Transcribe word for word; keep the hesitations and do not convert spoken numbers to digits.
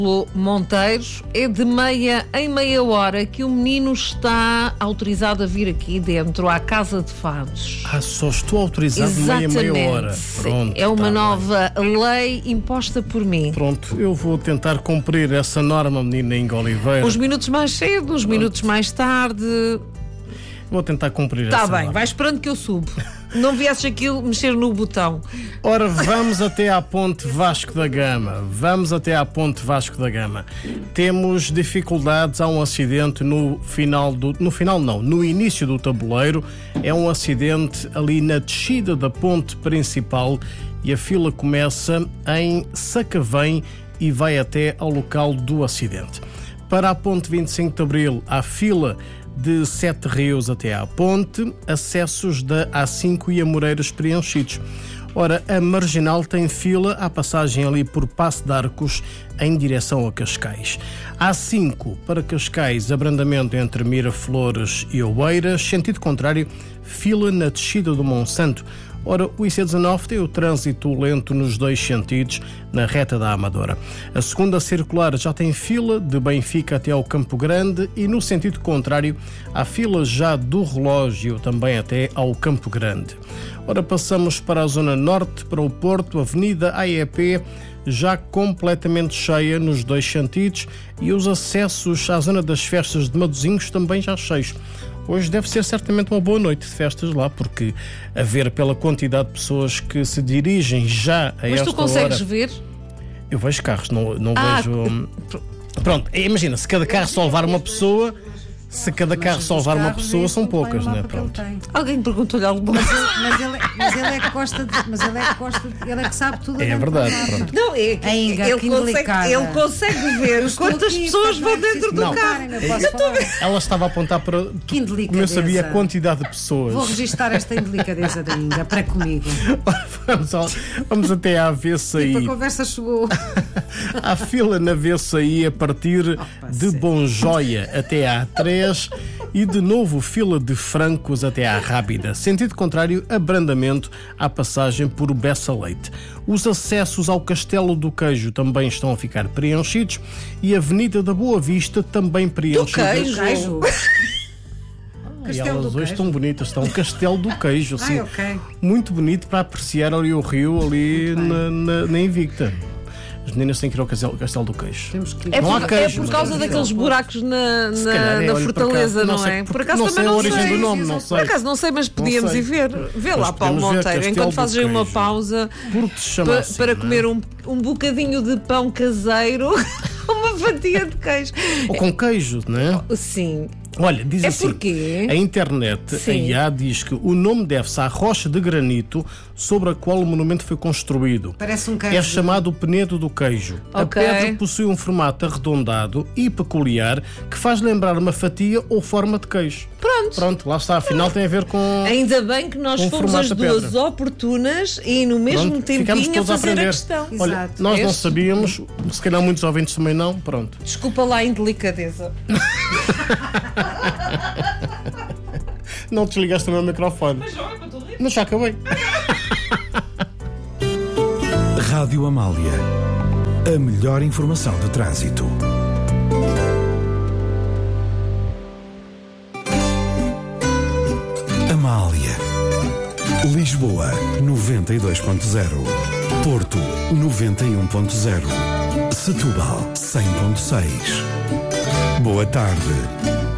Monteiros, é de meia em meia hora que o menino está autorizado a vir aqui dentro, à Casa de Fados. Ah, só estou autorizado de meia em meia hora. Pronto, é uma tá nova bem. lei imposta por mim. Pronto, eu vou tentar cumprir essa norma, menina Inga Oliveira. Uns minutos mais cedo, uns Pronto. minutos mais tarde. Vou tentar cumprir tá essa Está bem, norma. vai esperando que eu subo. Não viesses aqui mexer no botão. Ora, vamos até à Ponte Vasco da Gama. Vamos até à Ponte Vasco da Gama. Temos dificuldades, há um acidente no final do... No final não, no início do tabuleiro. É um acidente ali na descida da ponte principal e a fila começa em Sacavém e vai até ao local do acidente. Para a Ponte vinte e cinco de Abril, há fila de Sete Rios até à ponte, acessos da A cinco e Amoreiras preenchidos. Ora, a Marginal tem fila à passagem ali por Passo de Arcos em direção a Cascais. A cinco para Cascais, abrandamento entre Miraflores e Oeiras, sentido contrário, fila na descida do Monsanto. Ora, o I C dezanove tem o trânsito lento nos dois sentidos, na reta da Amadora. A segunda circular já tem fila de Benfica até ao Campo Grande e no sentido contrário, há fila já do Relógio também até ao Campo Grande. Ora, passamos para a zona norte, para o Porto, Avenida A E P, já completamente cheia nos dois sentidos e os acessos à zona das festas de Matosinhos também já cheios. Hoje deve ser certamente uma boa noite de festas lá, porque a ver pela quantidade de pessoas que se dirigem já a Mas esta hora... Mas tu consegues ver? Eu vejo carros, não, não ah, vejo... Pronto, imagina, se cada carro só levar uma pessoa... Se cada mas carro só levar uma pessoa, são poucas, não é? Pronto. Alguém perguntou-lhe alguma coisa. Mas, mas, ele, mas ele é que gosta de, mas ele é que gosta de, ele é que sabe tudo. É verdade, pronto. Não, é que Inga, ele, que consegue, ele consegue ver quantas pessoas vão dentro do não, carro. Ela estava a apontar para... Que indelicadeza. Como eu sabia a quantidade de pessoas. Vou registrar esta indelicadeza da Inga para comigo. vamos, ao, vamos até à Avessaí. Tipo, a conversa chegou. Há fila na Avessaí a partir oh, de Bonjoia até à A três e de novo fila de Francos até à Rábida. Sentido contrário, abrandamento à passagem por Bessa Leite. Os acessos ao Castelo do Queijo também estão a ficar preenchidos e a Avenida da Boa Vista também preenchida. Do Queijo? E elas hoje queijo. Estão bonitas, estão um Castelo do Queijo, assim, Ai, okay. muito bonito para apreciar ali o rio ali na, na, na Invicta. As meninas têm que ir ao Castelo, Castelo do Queijo. É por, queijo, é por causa daqueles buracos na, na, calhar, é, na Fortaleza, não, não é? Por acaso não também sei não a origem sei. do nome, não sei. Por acaso não sei, mas podíamos ir ver. Vê lá, Paulo Monteiro, enquanto fazes aí uma pausa pa, assim, para comer um, um bocadinho de pão caseiro, uma fatia de queijo. Ou com queijo, não é? Sim. Olha, diz é assim, porque... a internet, Sim. a I A diz que o nome deve-se à rocha de granito sobre a qual o monumento foi construído. Parece um queijo. É chamado Penedo do Queijo. Okay. A pedra possui um formato arredondado e peculiar que faz lembrar uma fatia ou forma de queijo. Pronto. Pronto, lá está, afinal tem a ver com... Ainda bem que nós fomos as duas oportunas e no mesmo Pronto, tempinho a fazer a, a questão. Olha, Exato. nós este... não sabíamos, se calhar muitos ouvintes também não, pronto. Desculpa lá a indelicadeza. Não desligaste o meu microfone. Mas já, eu estou rindo. Mas já acabei. Rádio Amália. A melhor informação de trânsito. Amália. Lisboa, noventa e dois ponto zero. Porto, noventa e um ponto zero. Setúbal, cem ponto seis. Boa tarde.